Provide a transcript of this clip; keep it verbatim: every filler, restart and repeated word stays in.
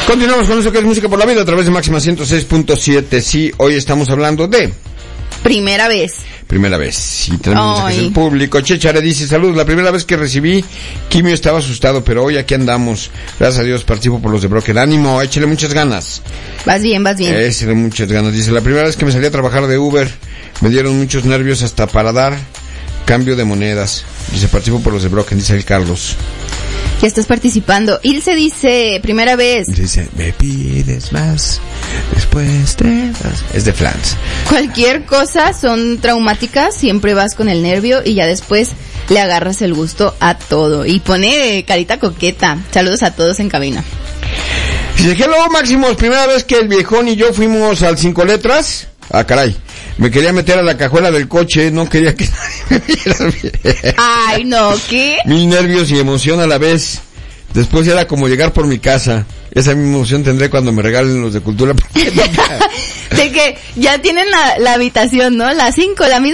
Continuamos con eso que es Música por la Vida a través de Máxima ciento seis punto siete. Sí, hoy estamos hablando de... Primera vez. Primera vez. Y tenemos mensajes del público. Chechare dice, saludos, la primera vez que recibí quimio estaba asustado, pero hoy aquí andamos. Gracias a Dios participo por los de Broker. Ánimo, échale muchas ganas. Vas bien, vas bien. Échale muchas ganas. Dice, la primera vez que me salí a trabajar de Uber, me dieron muchos nervios hasta para dar cambio de monedas. Dice, participo por los de Broker, dice el Carlos. Ya estás participando. Ilse dice, primera vez. Dice, me pides más, después te vas. Es de Flans. Cualquier cosa son traumáticas, siempre vas con el nervio y ya después le agarras el gusto a todo. Y pone carita coqueta. Saludos a todos en cabina. Dice, hello Máximos, primera vez que el viejón y yo fuimos al Cinco Letras. Ah, caray. Me quería meter a la cajuela del coche, no quería que nadie me viera bien. Ay, no, ¿qué? Mil nervios y emoción a la vez. Después era como llegar por mi casa. Esa misma emoción tendré cuando me regalen los de Cultura. De que ya tienen la, la habitación, ¿no? Las cinco, la misma.